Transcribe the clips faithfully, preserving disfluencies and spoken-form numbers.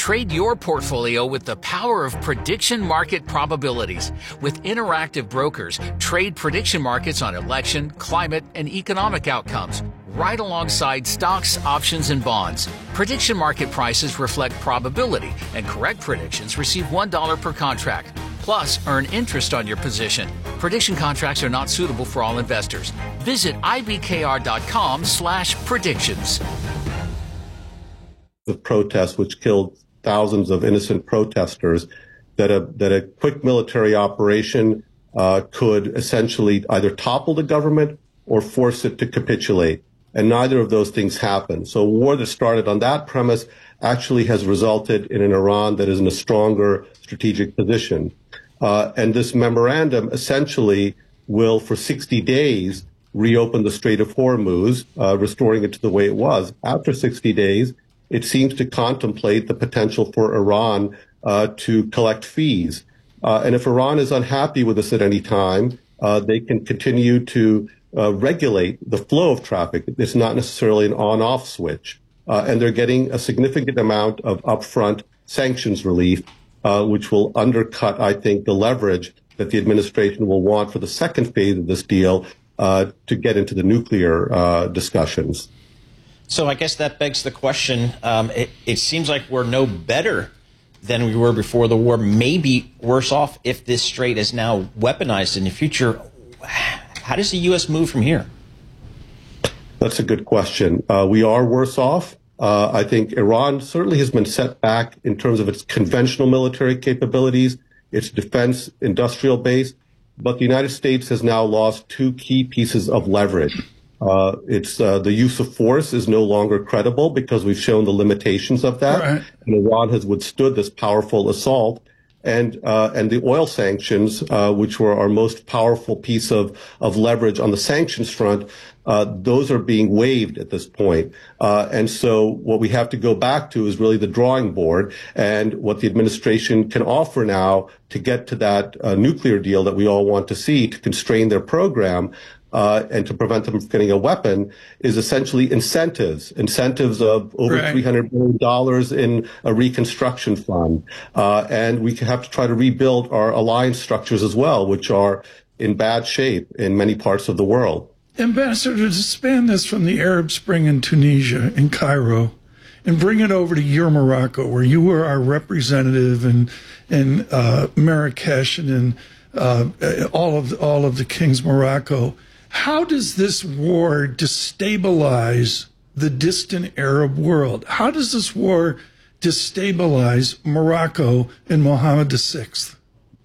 Trade your portfolio with the power of prediction market probabilities. With interactive brokers, trade prediction markets on election, climate, and economic outcomes, right alongside stocks, options, and bonds. Prediction market prices reflect probability, and correct predictions receive one dollar per contract. Plus, earn interest on your position. Prediction contracts are not suitable for all investors. Visit ibkr.com slash predictions. The protests, which killed thousands of innocent protesters, that a that a quick military operation uh, could essentially either topple the government or force it to capitulate. And neither of those things happened. So a war that started on that premise actually has resulted in an Iran that is in a stronger strategic position. Uh, and this memorandum essentially will, for sixty days, reopen the Strait of Hormuz, uh, restoring it to the way it was. After sixty days, it seems to contemplate the potential for Iran uh, to collect fees. Uh, and if Iran is unhappy with this at any time, uh, they can continue to uh, regulate the flow of traffic. It's not necessarily an on-off switch. Uh, and they're getting a significant amount of upfront sanctions relief, uh, which will undercut, I think, the leverage that the administration will want for the second phase of this deal uh, to get into the nuclear uh, discussions. So I guess that begs the question, um, it, it seems like we're no better than we were before the war, maybe worse off if this strait is now weaponized in the future. How does the U S move from here? That's a good question. Uh, we are worse off. Uh, I think Iran certainly has been set back in terms of its conventional military capabilities, its defense industrial base, but the United States has now lost two key pieces of leverage. Uh, it's uh, the use of force is no longer credible because we've shown the limitations of that, right. And Iran has withstood this powerful assault. And uh, and the oil sanctions, uh, which were our most powerful piece of of leverage on the sanctions front, uh, those are being waived at this point. Uh, and so what we have to go back to is really the drawing board and what the administration can offer now to get to that uh, nuclear deal that we all want to see to constrain their program. Uh, and to prevent them from getting a weapon is essentially incentives, incentives of over right. three hundred billion dollars in a reconstruction fund. Uh, and we have to try to rebuild our alliance structures as well, which are in bad shape in many parts of the world. Ambassador, to span this from the Arab Spring in Tunisia, in Cairo, and bring it over to your Morocco, where you were our representative in, in uh, Marrakesh and in uh, all of all of the King's Morocco. How does this war destabilize the distant Arab world? How does this war destabilize Morocco and Mohammed the sixth?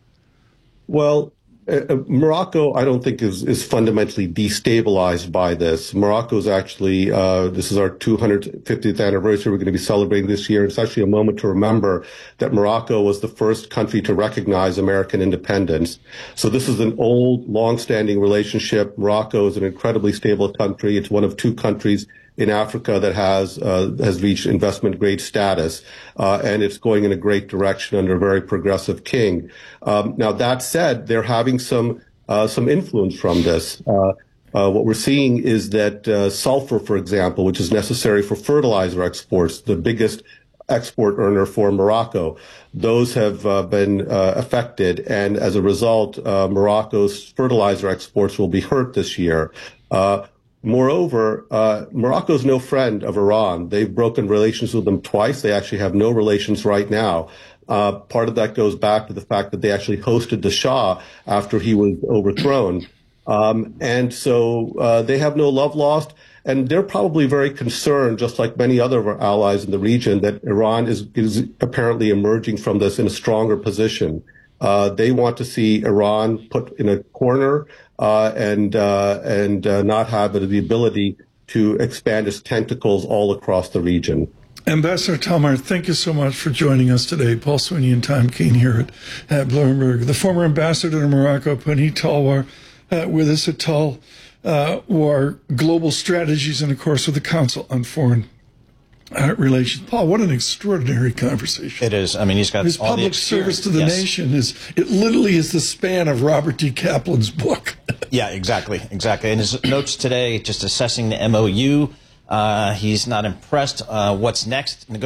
Well, uh, Morocco, I don't think is, is fundamentally destabilized by this. Morocco is actually, uh, this is our two hundred fiftieth anniversary we're going to be celebrating this year. It's actually a moment to remember that Morocco was the first country to recognize American independence. So this is an old, long-standing relationship. Morocco is an incredibly stable country. It's one of two countries in Africa that has uh, has reached investment grade status, uh, and it's going in a great direction under a very progressive king. Um, now that said, they're having some uh, some influence from this. Uh, uh, what we're seeing is that uh, sulfur, for example, which is necessary for fertilizer exports, the biggest export earner for Morocco, those have uh, been uh, affected, and as a result, uh, Morocco's fertilizer exports will be hurt this year. Uh, Moreover, uh, Morocco is no friend of Iran. They've broken relations with them twice. They actually have no relations right now. Uh, part of that goes back to the fact that they actually hosted the Shah after he was overthrown. Um, and so uh, they have no love lost. And they're probably very concerned, just like many other of our allies in the region, that Iran is, is apparently emerging from this in a stronger position. Uh, they want to see Iran put in a corner uh, and uh, and uh, not have the ability to expand its tentacles all across the region. Ambassador Talmar, thank you so much for joining us today. Paul Sweeney and Tom Keene here at, at Bloomberg. The former ambassador to Morocco, Puneet Talwar, uh, with us at Tal uh, War Global Strategies and, of course, with the Council on Foreign Uh, relations. Paul, what an extraordinary conversation. It is. I mean, he's got his all public the service to the yes. nation is, it literally is the span of Robert D. Kaplan's book. Yeah, exactly. Exactly. And his notes today, just assessing the M O U. Uh, he's not impressed. Uh, what's next?